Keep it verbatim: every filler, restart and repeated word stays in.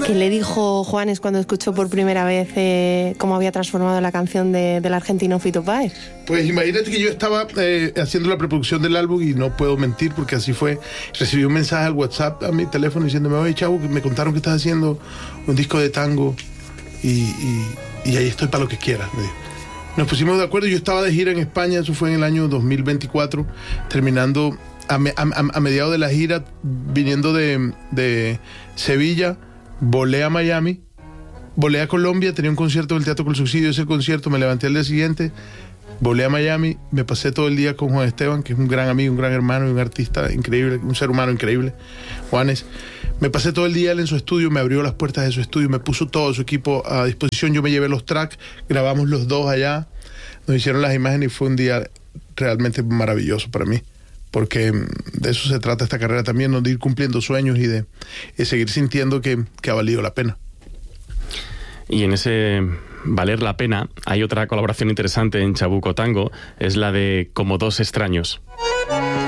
¿Qué le dijo Juanes cuando escuchó por primera vez eh, cómo había transformado la canción de, del argentino Fito Páez? Pues imagínate que yo estaba eh, haciendo la preproducción del álbum y no puedo mentir porque así fue. Recibí un mensaje al WhatsApp a mi teléfono diciéndome, oye, chavo, que me contaron que estás haciendo un disco de tango y, y, y ahí estoy para lo que quieras, me dijo. Nos pusimos de acuerdo, yo estaba de gira en España, eso fue en el año dos mil veinticuatro, terminando a, me, a, a mediados de la gira, viniendo de, de Sevilla, volé a Miami, volé a Colombia, tenía un concierto del Teatro con el Subsidio, ese concierto, me levanté al día siguiente, volé a Miami, me pasé todo el día con Juan Esteban, que es un gran amigo, un gran hermano y un artista increíble, un ser humano increíble, Juanes. Me pasé todo el día él en su estudio, me abrió las puertas de su estudio, me puso todo su equipo a disposición, yo me llevé los tracks, grabamos los dos allá, nos hicieron las imágenes y fue un día realmente maravilloso para mí, porque de eso se trata esta carrera también, ¿no? De ir cumpliendo sueños y de, de seguir sintiendo que, que ha valido la pena. Y en ese valer la pena hay otra colaboración interesante en Chabuco Tango, es la de Como dos extraños.